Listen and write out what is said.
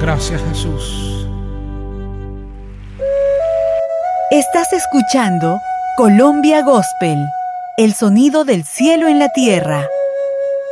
Gracias, Jesús. Estás escuchando Colombia Gospel, el sonido del cielo en la tierra.